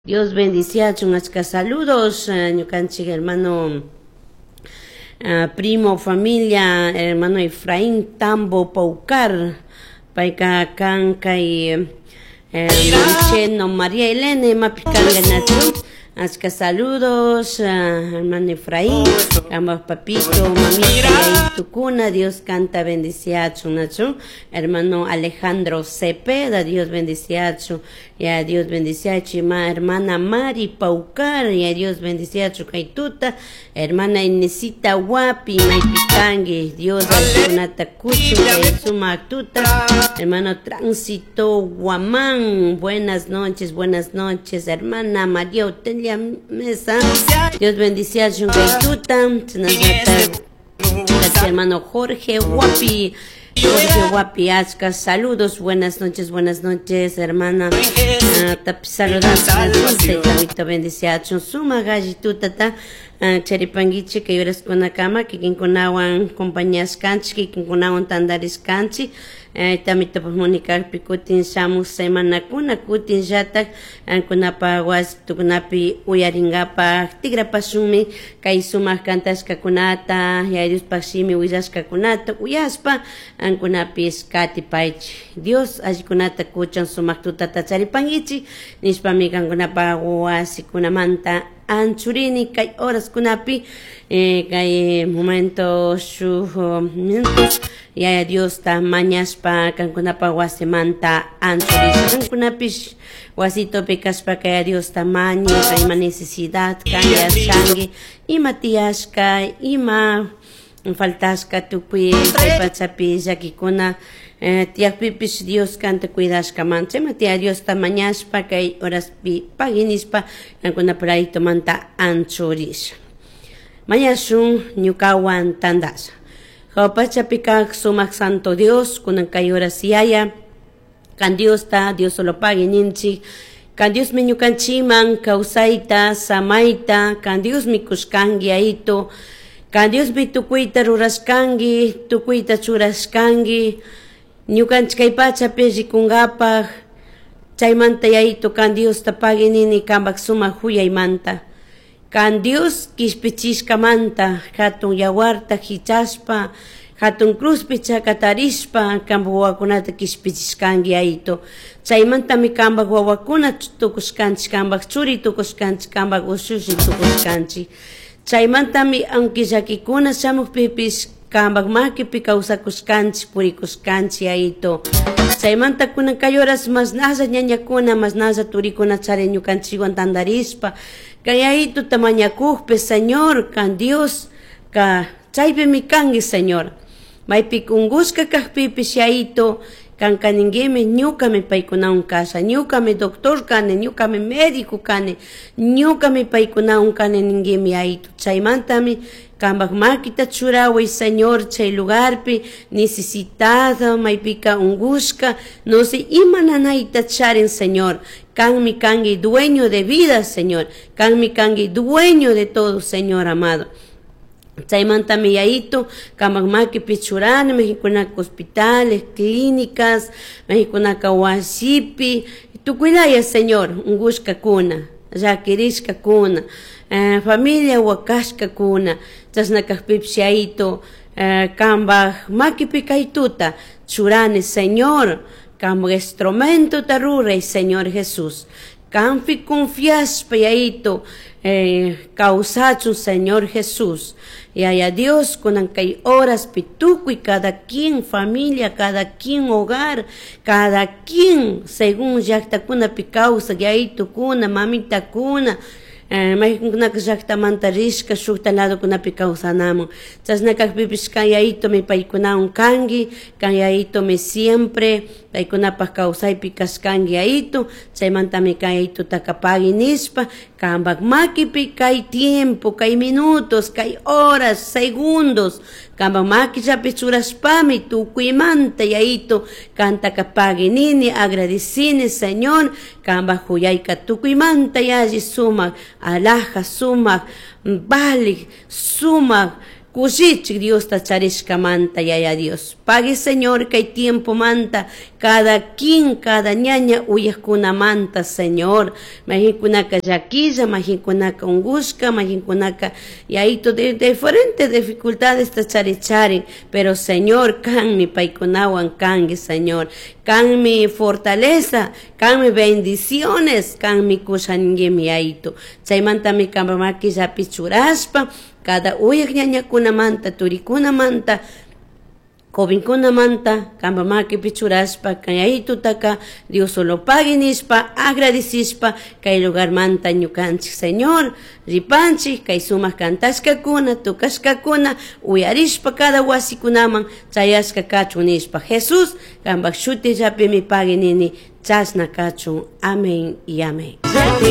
Dios bendicia, chungasca saludos, ñucanchik hermano, primo, familia, hermano Efraín Tambo Paucar, Paika Canca y Mancheno María Elena, Mapicanga Nacho, asca saludos, hermano Efraín, ambos papito, mamita y tucuna, Dios canta bendiciacho, Nacho, hermano Alejandro Cepeda, Dios bendiciacho. Y a Dios bendiciacho, hermana Mari Paucar, y a Dios bendiciacho, Kaituta, hermana Inesita Guapi, Maipitangue, Dios Altunata Cuchu, Suma Actuta, hermano Tránsito Guamán, buenas noches, hermana María Otelia Mesa, Dios bendiciacho, Kaituta, hermano Jorge Guapi, Asca, saludos, buenas noches, hermana. Saludando, tamito bendiciacho, suma gallituta, cheripanguiche, que lloras con la cama, que quien conawan compañías canchi, que quien conawan tandaris canchi, tamito pues Mónica Picutin, Samu, Semana, Kuna, Kutin, Yatak, Kunapa, Was, Tukunapi, Uyaringapa, Tigrapa Sumi, Kaisuma, Cantas, Kakunata, Yayus Pasimi, Uyas Kakunata, Uyaspa, Kunapi, Skati Paich, Dios, Ajikunata, Kuchan, Sumaktuta, Charipangichi, Nispami, Kankunapa, Was, Kunamanta, Anchurini, Kai horas Kunapi, Kai momento, minutos, ya Dios ta mañas pa Kankunapa Wasemanta Anchuris Kankunapish Wasito pecas pa kaya Dios ta maña ima necesidad kaya sangue ima tiaska ima faltaska tupi kay pachapi yakikuna tiak pipis Dios canta cuidaska manche matia Dios ta mañas pa kay horas pi paginis pa Kankunapraito manta Anchuris mañasun nyukawan tandas Jaupachapica, sumak santo Dios, kunan kayora siaya, kan Dios ta, Dios solo pague ninchi, kan Dios menyukanchiman, kausaita, samaita, kan Dios mikuskangi aito, kan Dios bitukuita ruraskangi, tukuita churaskangi, nyukanchikaypachapi rikungapaj, chaymanta yaito, kan Dios ta pague nini, kambak sumak huyaymanta. Kan Dios kispichisca manta, hatun yawarta hichaspa, hatun cruzpicha katarispa, kambu wawakunata kispichiskangi aito. Chaymanta mi kambak wawakuna tukuskanchi, kambak churi tukuskanchi, kambak usushi tukuskanchi. Chaymanta mi ankillakikuna samuk pipis, kambak makipi kausakuskanchi, purikuskanchi aito. Chaymanta kunan kayoras mas nasa ñañakuna, mas nasa turikuna chareñukanchiwan tandarispa, Kayaito tamañakupe, Señor, kan Dios, ka chaype mi kangi, Señor. Maypi kunguska kahpipi siyaito, kan kaningeme ñukame paykunawan casa, ñukame doctor kane, ñukame médico kane, ñukame paykunawan kane ningeme aito. Chaymantami kambak makita churaway, Señor, chay lugarpi necesitada, maypika unguska, no sé, imananaita charen, Señor. Kanmi kangi dueño de vida, Señor. Kanmi kangi dueño de todo, Señor amado. Chaymanta miyaito, kamakmaki pichurana, mexikunaka hospitales, clínicas, mexikunaka wasipi. Tu cuidaya, Señor, ungushka kuna, yakirishka kuna, familia wakashka kuna, chasnakakpipshaito, kambak makipi kaituta, churane, Señor. Como instrumento tarure, Señor Jesús. Canfi confias peyaito, causacho, Señor Jesús. Y haya Dios con ancay horas pituco y cada quien familia, cada quien hogar, cada quien según yakta kuna picausa, yaito kuna, mamita kuna. Mahikunak jakta mantarishka shukta lado kuna pikausanamo. Chasnakak pipishka yaito me paikunaun kangi, kan yaito me siempre, paikunapah kausay pikaskangi yaito, chaymanta me kaito takapagi nispa, kambak makipi kay tiempo, kay minutos, kay horas, segundos, kambak makichapi churaspami tukuymanta yaito, kanta kapagi nini, agradecine Señor, kambak huyayka tukuymanta yaji sumak, alaja sumak, balik sumak, Kushich Dios tacharishka manta yaya Dios. Pague Señor que hay tiempo manta. Cada quien, cada ñaña uyakuna manta Señor. Majinkunaka yaquilla, majinkunaka ungushka, majinkunaka yaito de diferentes dificultades tacharicharen. Pero Señor, can mi paikunawan kangi Señor. Can mi fortaleza, can mi bendiciones, can mi kushaningemi yaito. Chaymanta mi kambamaki yapichuraspa. Cada uyak ñañakuna manta, turikuna manta, kobinkuna manta, kambamaki pichuraspa, kayayitutaka, Dios solo pague nispa, agradecispa, kay lugar manta ñukanchik, Señor, ripanchik, kay sumas kantashkakuna, tukashkakuna, uyarishpa cada wasikunaman, chayashka kachu nispa. Jesús, kambak shuti yapi mi pague nini, chasna kachu. Amén y amén.